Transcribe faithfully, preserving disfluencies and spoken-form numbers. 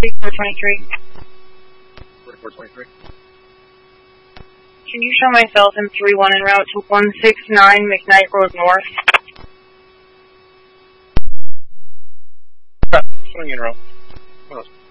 forty-four twenty-three. forty-four twenty-three. Can you show myself in three one en route to one six nine McKnight Road North? Swing in row.